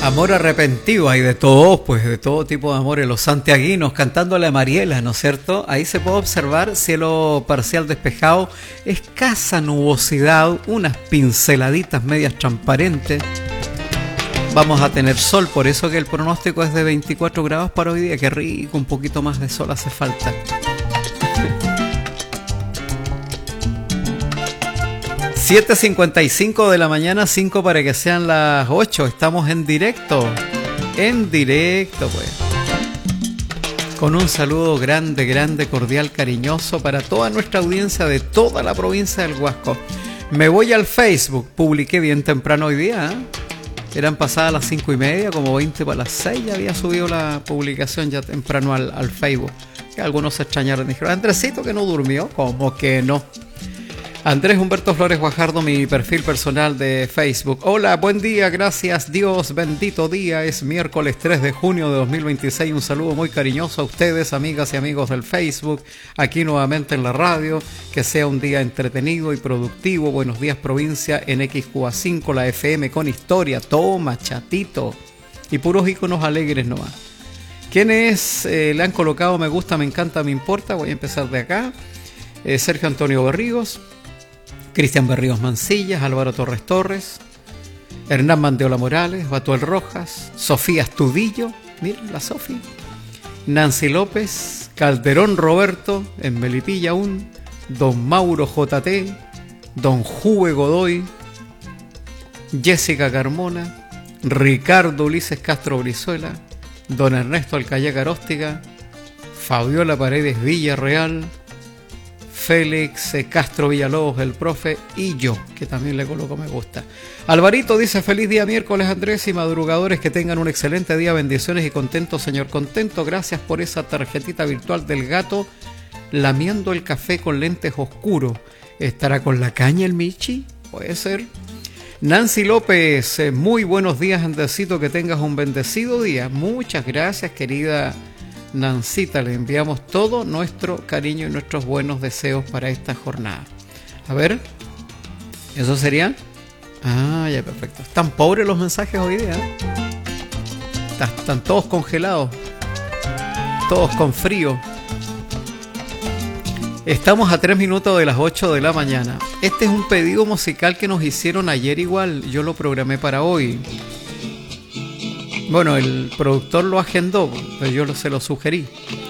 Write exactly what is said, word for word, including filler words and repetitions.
Amor arrepentido, hay de todo, pues de todo tipo de amores. Los santiaguinos cantándole a Mariela, ¿no es cierto? Ahí se puede observar cielo parcial despejado, escasa nubosidad, unas pinceladitas medias transparentes. Vamos a tener sol, por eso que el pronóstico es de veinticuatro grados para hoy día. Qué rico, un poquito más de sol hace falta. siete cincuenta y cinco de la mañana, cinco para que sean las ocho. Estamos en directo. En directo, pues. Con un saludo grande, grande, cordial, cariñoso para toda nuestra audiencia de toda la provincia del Huasco. Me voy al Facebook. Publiqué bien temprano hoy día, ¿eh? Eran pasadas las cinco y media, como veinte para las seis. Ya había subido la publicación ya temprano al, al Facebook. Que algunos se extrañaron y dijeron, Andresito que no durmió. ¿Cómo que no? Andrés Humberto Flores Guajardo, mi perfil personal de Facebook. Hola, buen día, gracias Dios, bendito día. Es miércoles tres de junio de dos mil veintiséis. Un saludo muy cariñoso a ustedes, amigas y amigos del Facebook. Aquí nuevamente en la radio. Que sea un día entretenido y productivo. Buenos días, provincia, en X Q A cinco, la F M con historia. Toma, chatito. Y puros iconos alegres nomás. ¿Quiénes eh, le han colocado me gusta, me encanta, me importa? Voy a empezar de acá. Eh, Sergio Antonio Berríos. Cristian Berríos Mancillas, Álvaro Torres Torres, Hernán Mandeola Morales, Batuel Rojas, Sofía Astudillo, miren la Sofía, Nancy López, Calderón Roberto, en Melipilla aún, Don Mauro J T, Don Juve Godoy, Jessica Carmona, Ricardo Ulises Castro Brizuela, Don Ernesto Alcayá Caróstiga, Fabiola Paredes Villarreal, Félix Castro Villalobos, el profe, y yo, que también le coloco me gusta. Alvarito dice, feliz día miércoles, Andrés, y madrugadores, que tengan un excelente día, bendiciones y contento, señor contento. Gracias por esa tarjetita virtual del gato lamiendo el café con lentes oscuros. ¿Estará con la caña el Michi? Puede ser. Nancy López, muy buenos días, Andresito, que tengas un bendecido día. Muchas gracias, querida Nancita, le enviamos todo nuestro cariño y nuestros buenos deseos para esta jornada. A ver, ¿eso sería? Ah, ya, perfecto. Están pobres los mensajes hoy día, ¿eh? Están, están todos congelados, todos con frío. Estamos a tres minutos de las ocho de la mañana. Este es un pedido musical que nos hicieron ayer igual. Yo lo programé para hoy. Bueno, el productor lo agendó, pero yo se lo sugerí.